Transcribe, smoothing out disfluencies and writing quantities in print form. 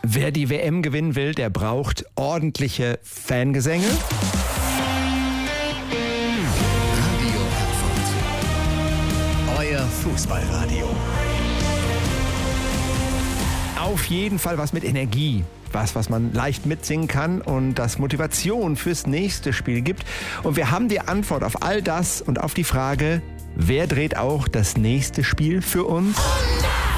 Wer die WM gewinnen will, der braucht ordentliche Fangesänge. Radio Erfurt. Euer Fußballradio. Auf jeden Fall was mit Energie. Was man leicht mitsingen kann und das Motivation fürs nächste Spiel gibt. Und wir haben die Antwort auf all das und auf die Frage, wer dreht auch das nächste Spiel für uns?